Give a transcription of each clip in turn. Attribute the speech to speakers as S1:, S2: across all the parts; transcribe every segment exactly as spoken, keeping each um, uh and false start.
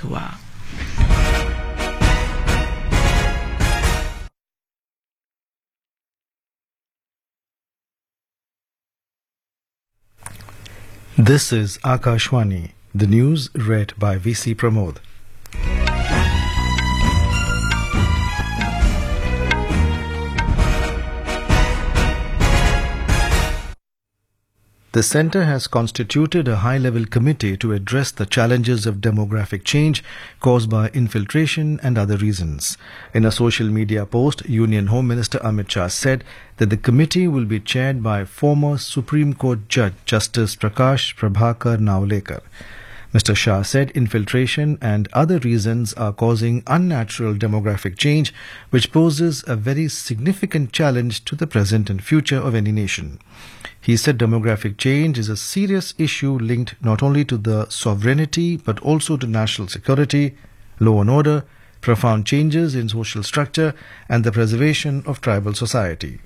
S1: हुआ।
S2: This is Akashwani, the news read by V C Pramod. The Centre has constituted a high-level committee to address the challenges of demographic change caused by infiltration and other reasons. In a social media post, Union Home Minister Amit Shah said that the committee will be chaired by former Supreme Court Judge Justice Prakash Prabhakar Naulekar. Mister Shah said infiltration and other reasons are causing unnatural demographic change, which poses a very significant challenge to the present and future of any nation. He said demographic change is a serious issue linked not only to the sovereignty but also to national security, law and order, profound changes in social structure and the preservation of tribal society.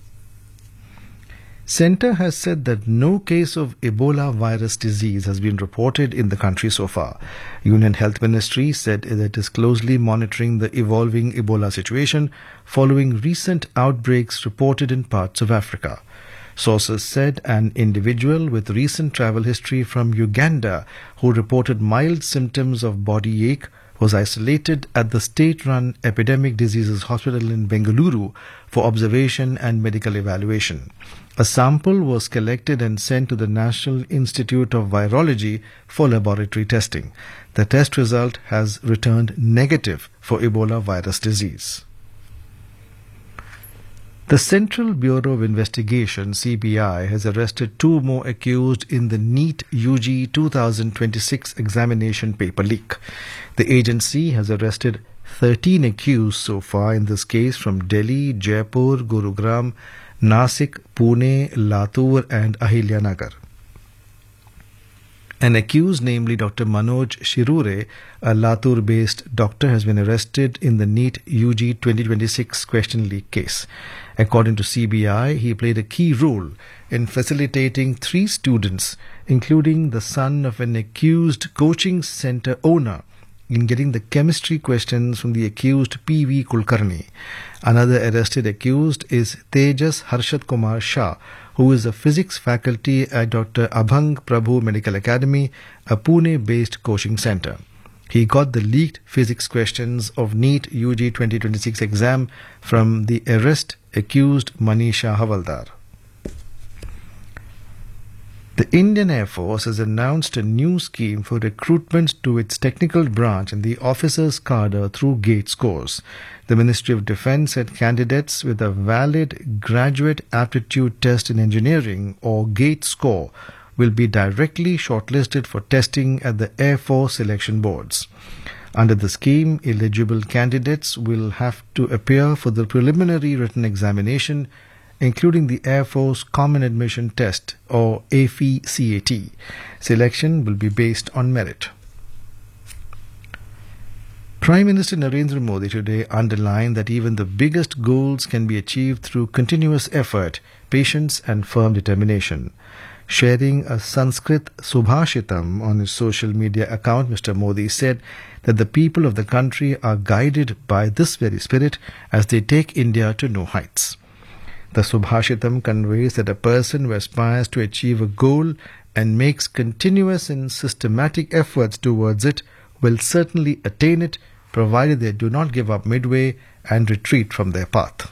S2: Centre has said that no case of Ebola virus disease has been reported in the country so far. Union Health Ministry said that it is closely monitoring the evolving Ebola situation following recent outbreaks reported in parts of Africa. Sources said an individual with recent travel history from Uganda who reported mild symptoms of body ache was isolated at the state-run Epidemic Diseases Hospital in Bengaluru for observation and medical evaluation. A sample was collected and sent to the National Institute of Virology for laboratory testing. The test result has returned negative for Ebola virus disease. The Central Bureau of Investigation, C B I, has arrested two more accused in the NEET U G twenty twenty-six examination paper leak. The agency has arrested thirteen accused so far in this case from Delhi, Jaipur, Gurugram, Nasik, Pune, Latur and Ahilyanagar. An accused, namely Doctor Manoj Shirure, a Latur-based doctor, has been arrested in the NEET U G twenty twenty-six question leak case. According to C B I, he played a key role in facilitating three students, including the son of an accused coaching center owner, in getting the chemistry questions from the accused P V Kulkarni. Another arrested accused is Tejas Harshad Kumar Shah, who is a physics faculty at Doctor Abhang Prabhu Medical Academy, a Pune-based coaching center. He got the leaked physics questions of NEET U G twenty twenty-six exam from the arrest accused Manisha Havaldar. The Indian Air Force has announced a new scheme for recruitment to its technical branch in the officers' cadre through GATE scores. The Ministry of Defence said candidates with a valid graduate aptitude test in engineering or GATE score will be directly shortlisted for testing at the Air Force selection boards. Under the scheme, eligible candidates will have to appear for the preliminary written examination, including the Air Force Common Admission Test or A F I C A T. Selection will be based on merit. Prime Minister Narendra Modi today underlined that even the biggest goals can be achieved through continuous effort, patience and firm determination. Sharing a Sanskrit Subhashitam on his social media account, Mister Modi said that the people of the country are guided by this very spirit as they take India to new heights. The Subhashitam conveys that a person who aspires to achieve a goal and makes continuous and systematic efforts towards it will certainly attain it, provided they do not give up midway and retreat from their path.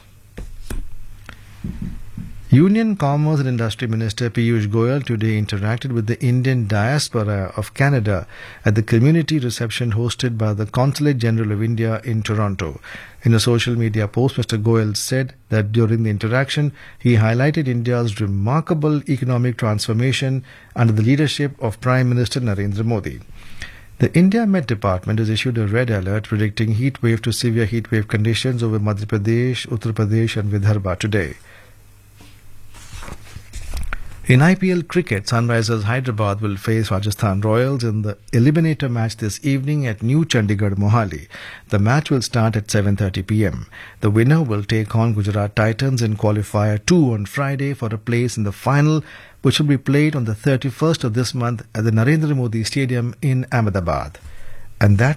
S2: Union Commerce and Industry Minister Piyush Goyal today interacted with the Indian diaspora of Canada at the community reception hosted by the Consulate General of India in Toronto. In a social media post, Mister Goyal said that during the interaction, he highlighted India's remarkable economic transformation under the leadership of Prime Minister Narendra Modi. The India Met Department has issued a red alert predicting heat wave to severe heat wave conditions over Madhya Pradesh, Uttar Pradesh and Vidarbha today. In I P L cricket, Sunrisers Hyderabad will face Rajasthan Royals in the eliminator match this evening at New Chandigarh, Mohali. The match will start at seven thirty p m. The winner will take on Gujarat Titans in qualifier two on Friday for a place in the final, which will be played on the thirty-first of this month at the Narendra Modi Stadium in Ahmedabad. And that